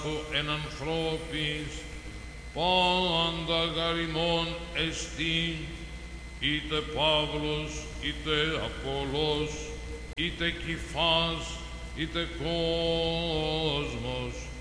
εν ανθρώπης, πάντα γαριμόν εστί, είτε Παύλος, είτε Απόλλος, είτε Κηφάς, είτε κόσμος,